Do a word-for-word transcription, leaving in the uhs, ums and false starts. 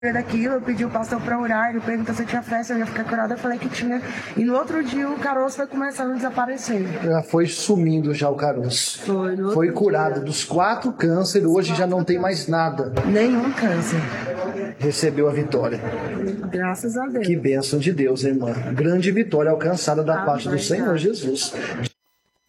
daquilo, eu pedi o pastor para orar, ele perguntou se eu tinha fé, se eu ia ficar curada, eu falei que tinha. E no outro dia o caroço foi começando a desaparecer. Já foi sumindo já o caroço. Foi, no Foi outro curado dia. dos quatro cânceres, hoje já não tem mais nada. Nenhum câncer. Recebeu a vitória. Graças a Deus. Que bênção de Deus, irmã. Grande vitória alcançada da Amém. parte do Senhor Jesus.